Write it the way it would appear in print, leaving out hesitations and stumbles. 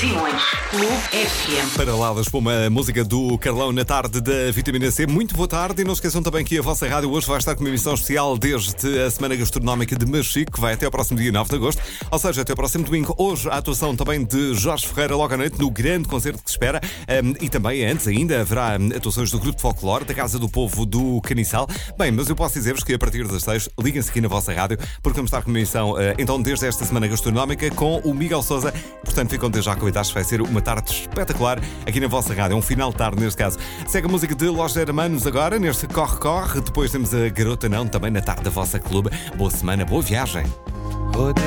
Simões, Clube FM. Para lá da espuma, a música do Carlão na tarde da Vitamina C. Muito boa tarde e não esqueçam também que a vossa rádio hoje vai estar com uma emissão especial desde a Semana Gastronómica de Machico, que vai até ao próximo dia 9 de agosto, ou seja, até ao próximo domingo. Hoje a atuação também de Jorge Ferreira logo à noite no grande concerto que se espera, e também antes ainda haverá atuações do Grupo de Folclore, da Casa do Povo do Caniçal. Bem, mas eu posso dizer-vos que a partir das 6 liguem-se aqui na vossa rádio, porque vamos estar com uma emissão então desde esta Semana Gastronómica com o Miguel Sousa. Portanto, ficam desde já convidados, vai ser uma tarde espetacular aqui na vossa rádio, um final de tarde neste caso. Segue a música de Los Hermanos agora, neste Corre-Corre. Depois temos a Garota Não, também na tarde da vossa clube. Boa semana, boa viagem.